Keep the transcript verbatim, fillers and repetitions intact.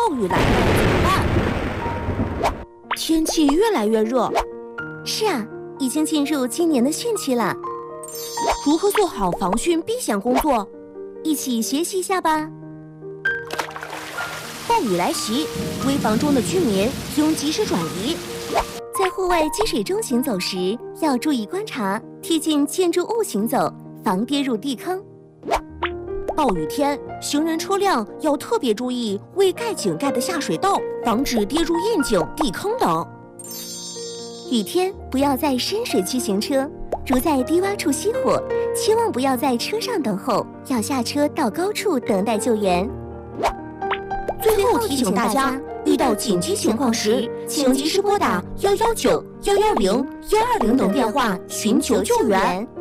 暴雨来了怎么办？天气越来越热。 是啊，已经进入今年的汛期了。 如何做好防汛避险工作？ 一起学习一下吧。 暴雨来袭，危房中的居民应及时转移。 在户外积水中行走时，要注意观察，贴近建筑物行走，防跌入地坑。 暴雨天，行人车辆要特别注意未盖井盖的下水道，防止跌入窨井、地坑等。 雨天不要在深水区行车，如在低洼处熄火，千万不要在车上等候，要下车到高处等待救援。 最后提醒大家，遇到紧急情况时，请及时拨打幺幺九、幺幺零、幺二零等电话寻求救援。